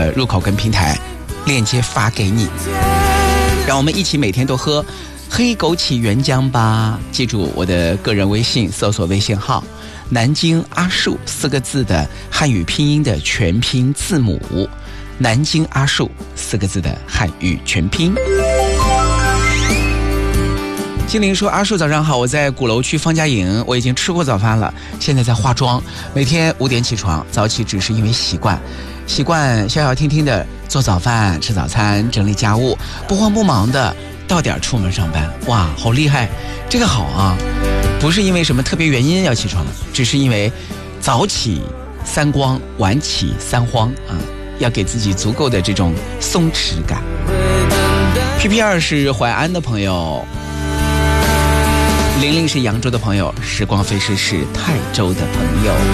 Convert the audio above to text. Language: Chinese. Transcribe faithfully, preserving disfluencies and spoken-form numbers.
的入口跟平台链接发给你，让我们一起每天都喝黑枸杞原浆吧。记住我的个人微信，搜索微信号南京阿树四个字的汉语拼音的全拼字母，南京阿树四个字的汉语全拼。精灵说，阿树早上好，我在鼓楼区方家营，我已经吃过早饭了，现在在化妆，每天五点起床，早起只是因为习惯习惯逍遥听听的做早饭吃早餐整理家务，不慌不忙的到点出门上班。哇，好厉害，这个好啊，不是因为什么特别原因要起床，只是因为早起三光晚起三慌啊，要给自己足够的这种松弛感。 P P 二 是淮安的朋友，玲玲是扬州的朋友，时光飞逝是泰州的朋友。